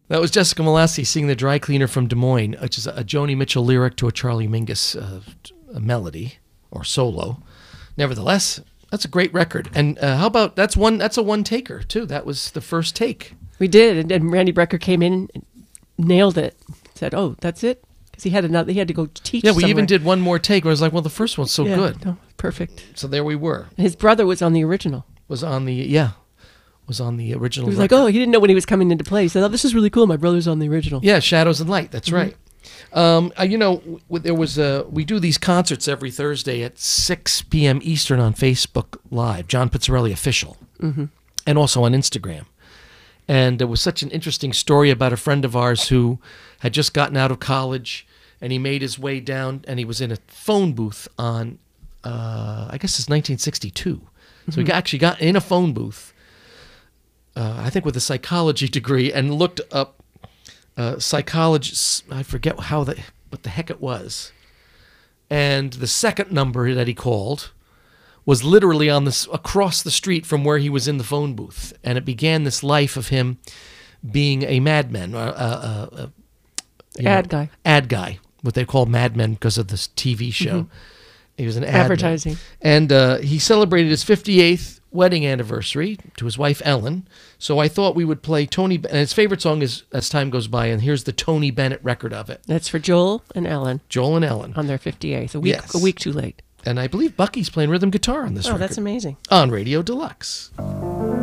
That was Jessica Malassi singing The Dry Cleaner from Des Moines, which is a Joni Mitchell lyric to a Charlie Mingus a melody or solo. Nevertheless, that's a great record. And how about that's a one-taker, too. That was the first take. We did, and Randy Brecker came in and nailed it. Said, "Oh, that's it," because he had to go teach. Yeah, we somewhere. even did one more take. Where I was like, "Well, the first one's so good." No, perfect. So there we were. And his brother was on the original. Was on the original. He was record. like, "Oh, he didn't know when he was coming into play." He said, "Oh, this is really cool. My brother's on the original." Yeah, Shadows and Light. That's right. There was we do these concerts every Thursday at 6 p.m. Eastern on Facebook Live, John Pizzarelli Official, and also on Instagram. And there was such an interesting story about a friend of ours who had just gotten out of college, and he made his way down, and he was in a phone booth on, I guess it's 1962. So he actually got in a phone booth, I think with a psychology degree, and looked up psychology. I forget what the heck it was. And the second number that he called was literally across the street from where he was in the phone booth, and it began this life of him being a madman, ad guy, what they call madmen because of this TV show. He was an ad advertising, man. And he celebrated his 58th wedding anniversary to his wife Ellen. So I thought we would play Tony, and his favorite song is "As Time Goes By," and here's the Tony Bennett record of it. That's for Joel and Ellen. Joel and Ellen on their 58th, Yes. a week too late. And I believe Bucky's playing rhythm guitar on this record. Oh, that's amazing. On Radio Deluxe.